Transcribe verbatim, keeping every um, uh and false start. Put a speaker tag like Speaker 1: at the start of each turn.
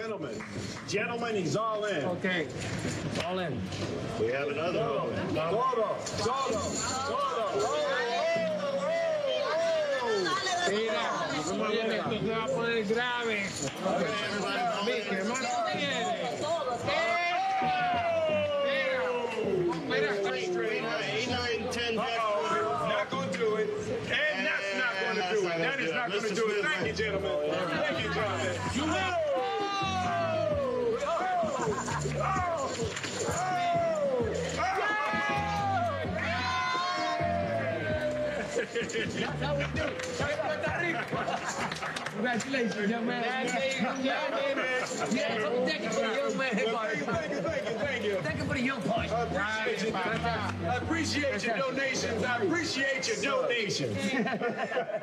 Speaker 1: Gentlemen, gentlemen, he's all in.
Speaker 2: Okay, all in.
Speaker 1: We have another
Speaker 3: Todo, todo, todo, todo.
Speaker 2: Mira, oye, esto se va a poner grave. Mickey, hermano, ¿quieres? Mira, mira,
Speaker 1: eight, nine, ten.
Speaker 3: Not going to do it. And that's not going to do it. That is not going to do it. Thank you, gentlemen. Thank you, gentlemen. You will.
Speaker 2: That's how we do it. Congratulations, young man. Yeah, so thank you for the young man.
Speaker 3: Thank you, thank you, thank you, thank you.
Speaker 2: Thank you for the young part.
Speaker 3: I appreciate you. I appreciate your donations. I appreciate your donations.